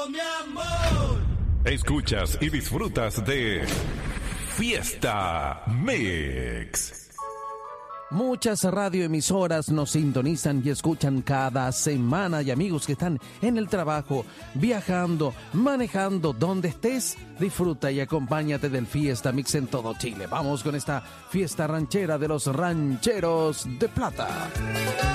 mi amor. Escuchas y disfrutas de Fiesta Mix. Muchas radioemisoras nos sintonizan y escuchan cada semana, y amigos que están en el trabajo, viajando, manejando, donde estés, disfruta y acompáñate del Fiesta Mix en todo Chile. Vamos con esta fiesta ranchera de los rancheros de plata.